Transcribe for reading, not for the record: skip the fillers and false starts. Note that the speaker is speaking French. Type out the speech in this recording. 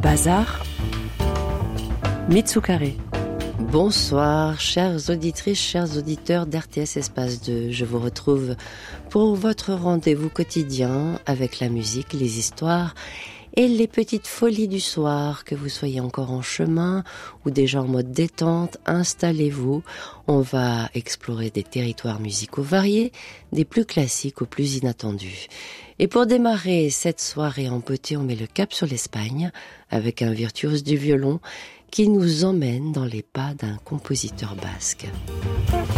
Bazar, Mitsukaré. Bonsoir, chères auditrices, chers auditeurs d'RTS Espace 2. Je vous retrouve pour votre rendez-vous quotidien avec la musique, les histoires et les petites folies du soir. Que vous soyez encore en chemin ou déjà en mode détente, installez-vous. On va explorer des territoires musicaux variés, des plus classiques aux plus inattendus. Et pour démarrer cette soirée en beauté, on met le cap sur l'Espagne avec un virtuose du violon qui nous emmène dans les pas d'un compositeur basque.